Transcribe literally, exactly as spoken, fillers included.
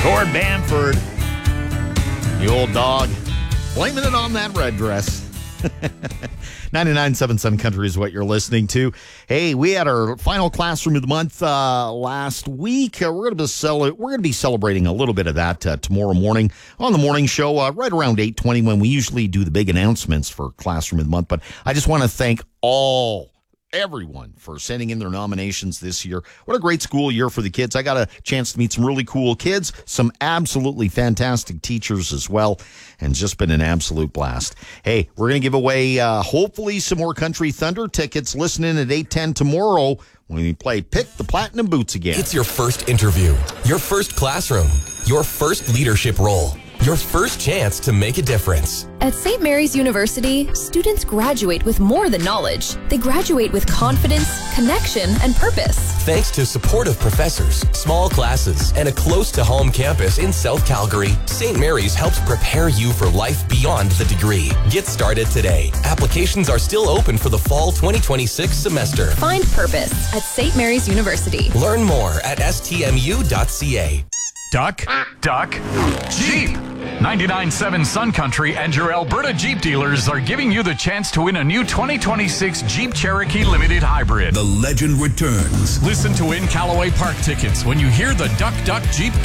Cord Bamford, the old dog, blaming it on that red dress. ninety-nine point seven Sun Country is what you're listening to. Hey, we had our final classroom of the month uh, last week. Uh, we're going to be cel- we're going to be celebrating a little bit of that uh, tomorrow morning on the morning show, uh, right around eight twenty, when we usually do the big announcements for classroom of the month. But I just want to thank all. everyone for sending in their nominations this year. What a great school year for the kids. I got a chance to meet some really cool kids, some absolutely fantastic teachers as well, and just been an absolute blast. Hey, we're going to give away uh, hopefully some more Country Thunder tickets. Listen in at eight ten tomorrow when we play Pick the Platinum Boots again. It's your first interview, your first classroom, your first leadership role, your first chance to make a difference. At Saint Mary's University, students graduate with more than knowledge. They graduate with confidence, connection, and purpose. Thanks to supportive professors, small classes, and a close-to-home campus in South Calgary, Saint Mary's helps prepare you for life beyond the degree. Get started today. Applications are still open for the fall twenty twenty-six semester. Find purpose at Saint Mary's University. Learn more at s t m u dot c a. Duck, duck, Jeep. ninety-nine point seven Sun Country and your Alberta Jeep dealers are giving you the chance to win a new twenty twenty-six Jeep Cherokee Limited Hybrid. The legend returns. Listen to win Callaway Park tickets when you hear the Duck, Duck, Jeep